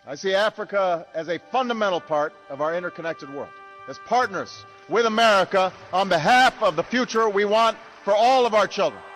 I see Africa as a fundamental part of our interconnected world, as partners with America on behalf of the future we want for all of our children.